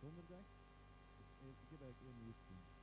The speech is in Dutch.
Donderdag is eerste keer dat ik 1 uur ging.